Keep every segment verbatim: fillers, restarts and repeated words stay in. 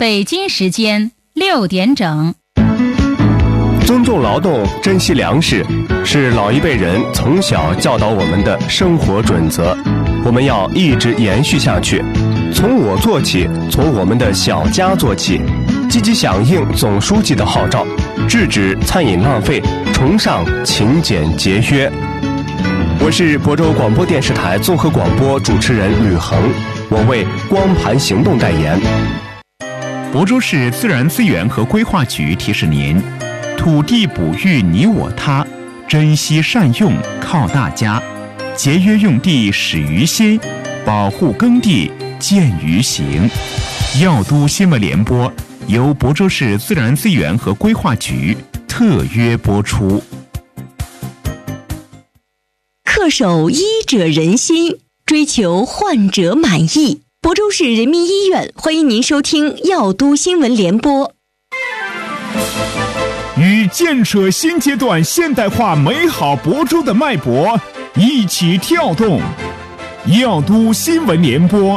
北京时间六点整。 尊重劳动，珍惜粮食，是老一辈人从小教导我们的生活准则，我们要一直延续下去。从我做起，从我们的小家做起，积极响应总书记的号召，制止餐饮浪费，崇尚勤俭节约。我是亳州广播电视台综合广播主持人吕恒，我为光盘行动代言。 亳州市自然资源和规划局提示您：土地哺育你我他，珍惜善用靠大家，节约用地始于心，保护耕地见于行。药都新闻联播由亳州市自然资源和规划局特约播出。 恪守医者仁心，追求患者满意。亳州市人民医院欢迎您收听药都新闻联播。 与建设新阶段现代化美好亳州的脉搏一起跳动，药都新闻联播。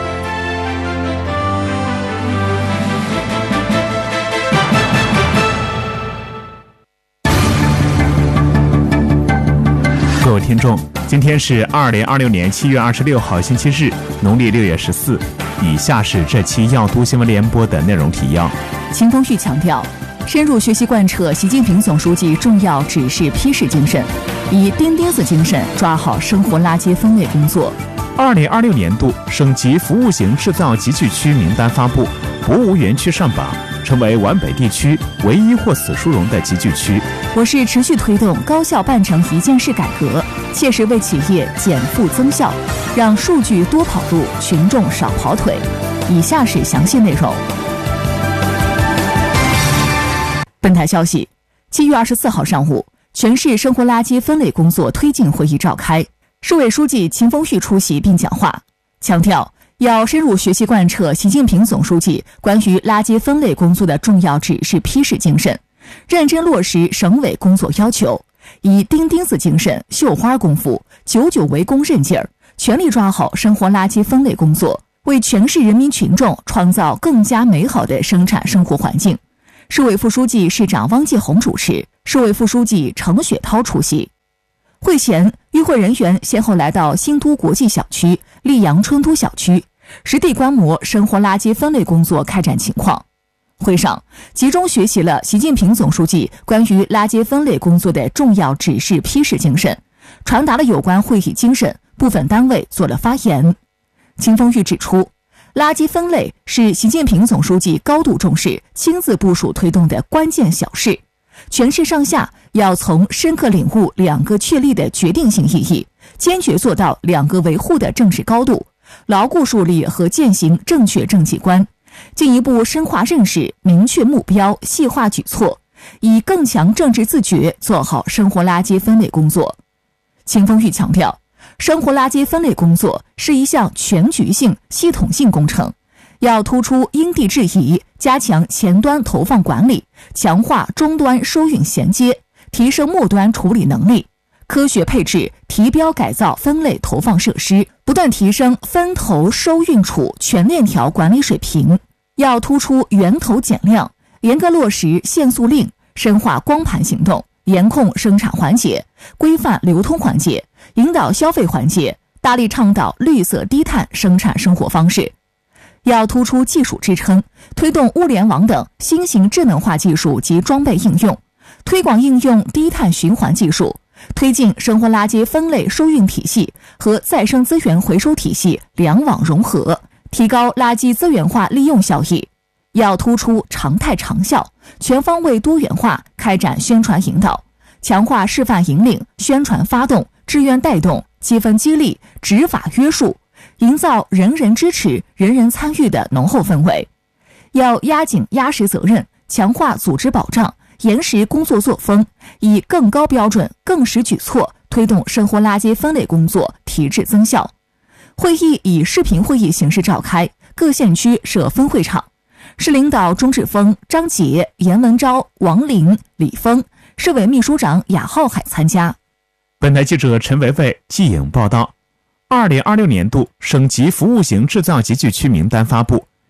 各位听众，今天是二零二六年七月二十六号星期日，农历六月十四。以下是这期药都新闻联播的内容提要。 秦风旭强调，深入学习贯彻习近平总书记重要指示批示精神，以钉钉子精神抓好生活垃圾分类工作。 二零二六年度省级服务型制造集聚区名单发布，博物园区上榜，成为皖北地区唯一获此殊荣的集聚区。 我市持续推动高效办成一件事改革，切实为企业减负增效，让数据多跑路，群众少跑腿。以下是详细内容。本台消息，七月二十四号上午，全市生活垃圾分类工作推进会议召开，市委书记秦风旭出席并讲话，强调要深入学习贯彻习近平总书记关于垃圾分类工作的重要指示批示精神，认真落实省委工作要求，以钉钉子精神、绣花功夫、久久为功韧劲儿，全力抓好生活垃圾分类工作，为全市人民群众创造更加美好的生产生活环境。市委副书记、市长汪继红主持，市委副书记程雪涛出席。会前，与会人员先后来到新都国际小区、溧阳春都小区，实地观摩生活垃圾分类工作开展情况。会上集中学习了习近平总书记关于垃圾分类工作的重要指示批示精神，传达了有关会议精神，部分单位做了发言。秦风旭指出，垃圾分类是习近平总书记高度重视、亲自部署推动的关键小事，全市上下要从深刻领悟两个确立的决定性意义，坚决做到两个维护的政治高度，牢固树立和践行正确政绩观，进一步深化认识，明确目标，细化举措，以更强政治自觉做好生活垃圾分类工作。秦风旭强调，生活垃圾分类工作是一项全局性、系统性工程，要突出因地制宜，加强前端投放管理，强化终端收运衔接，提升末端处理能力，科学配置提标改造分类投放设施，不断提升分投收运储全链条管理水平。要突出源头减量，严格落实限塑令，深化光盘行动，严控生产环节，规范流通环节，引导消费环节，大力倡导绿色低碳生产生活方式。要突出技术支撑，推动物联网等新型智能化技术及装备应用，推广应用低碳循环技术，推进生活垃圾分类收运体系和再生资源回收体系两网融合，提高垃圾资源化利用效益。要突出常态长效，全方位多元化开展宣传引导，强化示范引领、宣传发动、志愿带动、积分激励、执法约束，营造人人支持、人人参与的浓厚氛围。要压紧压实责任，强化组织保障，严实工作作风，以更高标准、更实举措推动生活垃圾分类工作提质增效。会议以视频会议形式召开，各县区设分会场。市领导钟志峰、张杰、严文昭、王林、李峰，市委秘书长雅浩海参加。 本台记者陈维维记影报道。二零二六年度省级服务型制造集聚区名单发布，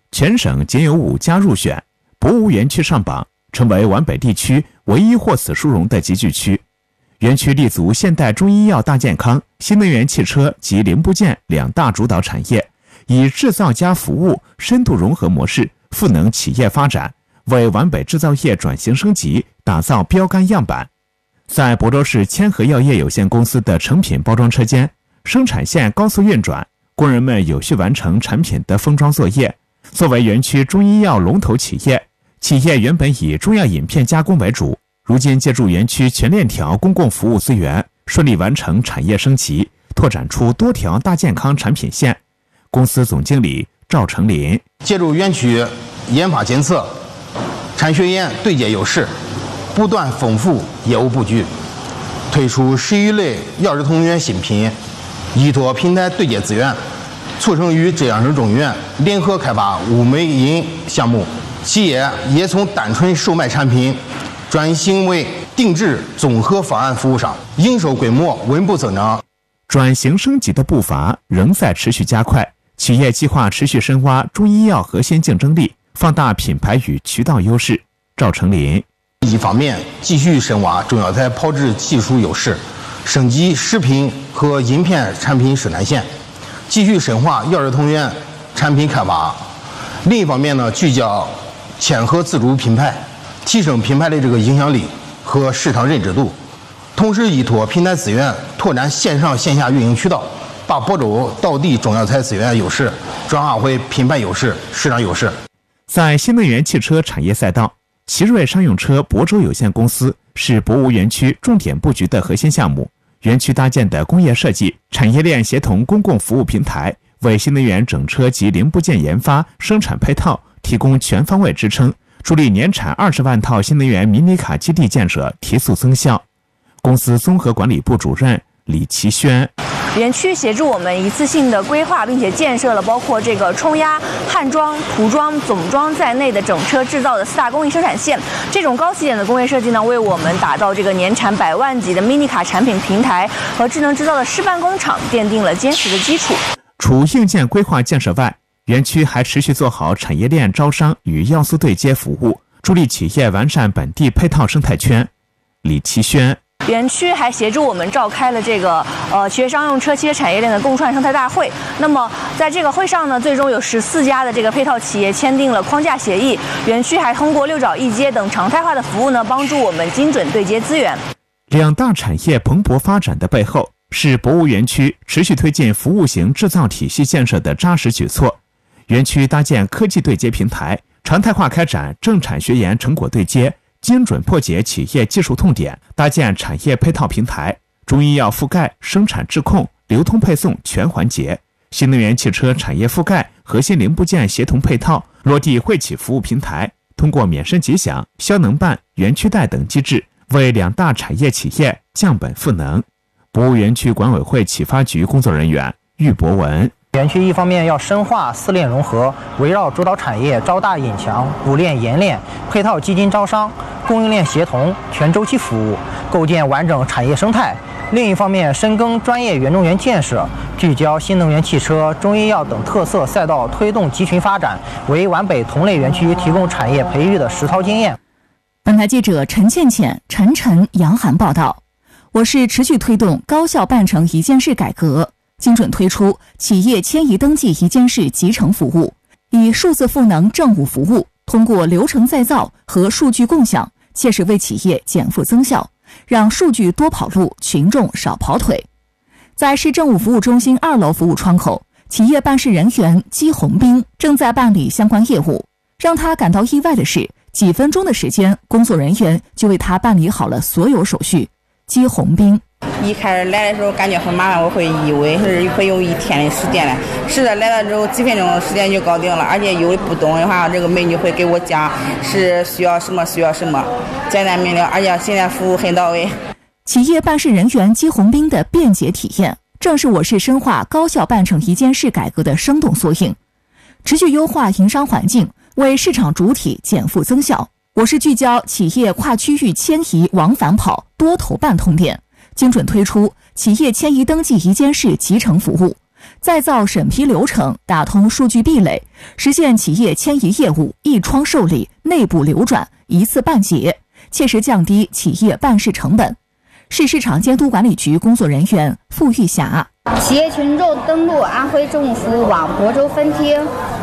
全省仅有五家入选，博芜园区上榜，成为皖北地区唯一获此殊荣的集聚区。园区立足现代中医药大健康、新能源汽车及零部件两大主导产业，以制造加服务深度融合模式赋能企业发展，为皖北制造业转型升级打造标杆样板。在亳州市千和药业有限公司的成品包装车间，生产线高速运转，工人们有序完成产品的封装作业。作为园区中医药龙头企业，企业原本以中药饮片加工为主，如今借助园区全链条公共服务资源，顺利完成产业升级，拓展出多条大健康产品线。公司总经理赵成林借助园区研发检测、产学研对接优势，不断丰富业务布局，推出十余类药食同源新品，依托平台对接资源，促成与浙江省中医院联合开发物美饮项目。企业也从单纯售卖产品转型为定制综合方案服务商，营收规模稳步增长。 转型升级的步伐仍在持续加快，企业计划持续深挖中医药核心竞争力，放大品牌与渠道优势。赵成林一方面继续深挖中药材炮制技术优势，升级食品和饮片产品生产线，继续深化药食同源产品开发；另一方面呢，聚焦千和自主品牌，提升品牌的这个影响力和市场认知度，同时依托平台资源拓展线上线下运营渠道，把亳州道地中药材资源优势转化为品牌优势、市场优势。 在新能源汽车产业赛道，奇瑞商用车亳州有限公司是博芜园区重点布局的核心项目。园区搭建的工业设计、产业链协同公共服务平台，为新能源整车及零部件研发、生产配套提供全方位支撑，助力年产二十万套新能源迷你卡基地建设提速增效。公司综合管理部主任李奇轩， 园区协助我们一次性的规划并且建设了包括这个冲压、焊装、涂装、总装在内的整车制造的四大工艺生产线。这种高起点的工业设计呢，为我们打造这个年产百万级的 mini 卡产品平台和智能制造的示范工厂奠定了坚实的基础。 除硬件规划建设外，园区还持续做好产业链招商与要素对接服务，助力企业完善本地配套生态圈。李奇轩， 园区还协助我们召开了这个呃企业商用车汽车产业链的共创生态大会。那么在这个会上呢，最终有十四家的这个配套企业签订了框架协议。园区还通过六爪一接等常态化的服务呢，帮助我们精准对接资源。 两大产业蓬勃发展的背后，是博芜园区持续推进服务型制造体系建设的扎实举措。园区搭建科技对接平台，常态化开展政产学研成果对接，精准破解企业技术痛点，搭建产业配套平台，中医药覆盖、生产质控、流通配送全环节，新能源汽车产业覆盖、核心零部件协同配套，落地惠企服务平台，通过免申吉祥、消能办、园区贷等机制，为两大产业企业降本赋能。博芜园区管委会启发局工作人员郁博文， 园区一方面要深化四链融合，围绕主导产业招大引强、补链研链、配套基金招商、供应链协同、全周期服务，构建完整产业生态。另一方面，深耕专业园中园建设，聚焦新能源汽车、中医药等特色赛道，推动集群发展，为皖北同类园区提供产业培育的实操经验。 本台记者陈倩倩、陈晨、杨涵报道。我市持续推动高效办成一件事改革，精准推出企业迁移登记一件事集成服务，以数字赋能政务服务，通过流程再造和数据共享，切实为企业减负增效，让数据多跑路，群众少跑腿。在市政务服务中心二楼服务窗口，企业办事人员姬红兵正在办理相关业务。让他感到意外的是，几分钟的时间，工作人员就为他办理好了所有手续。姬红兵一开始来的时候感觉很麻烦，我会以为是会有一天的时间了，实在来了之后几分钟时间就搞定了，而且有不懂的话，这个美女会给我讲是需要什么需要什么，简单明了，而且现在服务很到位。 企业办事人员姬红兵的便捷体验，正是我市深化高效办成一件事改革的生动缩影。持续优化营商环境，为市场主体减负增效。我市聚焦企业跨区域迁移往返跑多头办痛点，精准推出企业迁移登记一件事集成服务， 再造审批流程，打通数据壁垒，实现企业迁移业务一窗受理、内部流转、一次办结，切实降低企业办事成本。市市场监督管理局工作人员付玉霞： 企业群众登录安徽政务服务网亳州分厅，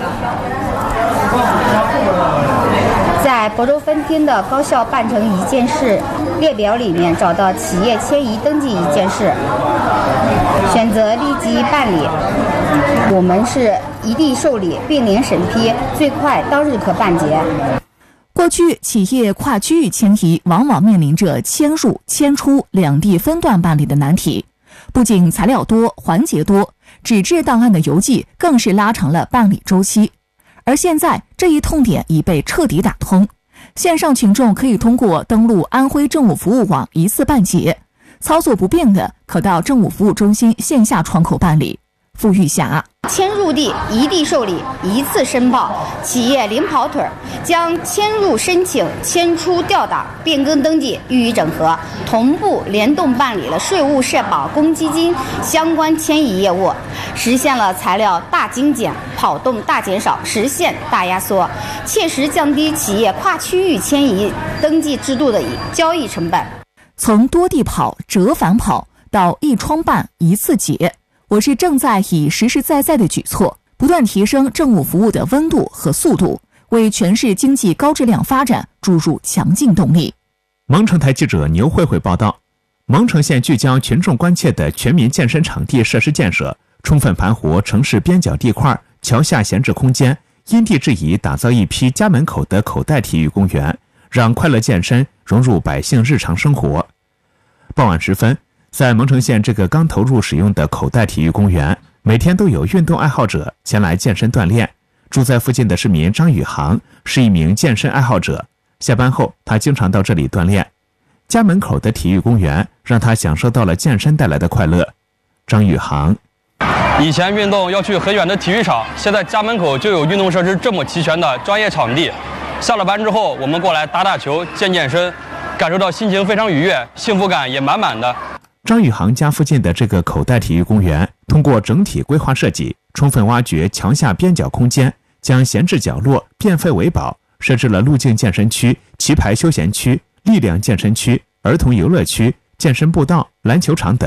在亳州分厅的高效办成一件事列表里面找到企业迁移登记一件事，选择立即办理。我们是一地受理，并联审批，最快当日可办结。 过去，企业跨区域迁移往往面临着迁入、迁出两地分段办理的难题，不仅材料多、环节多，纸质档案的邮寄更是拉长了办理周期。而现在，这一痛点已被彻底打通，线上群众可以通过登录安徽政务服务网一次办结，操作不便的可到政务服务中心线下窗口办理。付玉霞： 迁入地一地受理，一次申报，企业零跑腿，将迁入申请、迁出调档、变更登记予以整合，同步联动办理了税务、社保、公积金相关迁移业务，实现了材料大精简、跑动大减少、实现大压缩，切实降低企业跨区域迁移登记制度的交易成本。 从多地跑、折返跑到一窗办、一次结，我市正在以实实在在的举措，不断提升政务服务的温度和速度，为全市经济高质量发展注入强劲动力。 蒙城台记者牛慧慧报道，蒙城县聚焦群众关切的全民健身场地设施建设，充分盘活城市边角地块、桥下闲置空间，因地制宜打造一批家门口的口袋体育公园，让快乐健身融入百姓日常生活。傍晚时分，在蒙城县这个刚投入使用的口袋体育公园，每天都有运动爱好者前来健身锻炼。住在附近的市民张宇航是一名健身爱好者，下班后他经常到这里锻炼。家门口的体育公园让他享受到了健身带来的快乐。张宇航： 以前运动要去很远的体育场，现在家门口就有运动设施这么齐全的专业场地。下了班之后，我们过来打打球、健健身，感受到心情非常愉悦，幸福感也满满的。 张宇航家附近的这个口袋体育公园，通过整体规划设计，充分挖掘墙下边角空间，将闲置角落变废为宝，设置了路径健身区、棋牌休闲区、力量健身区、儿童游乐区、健身步道、篮球场等。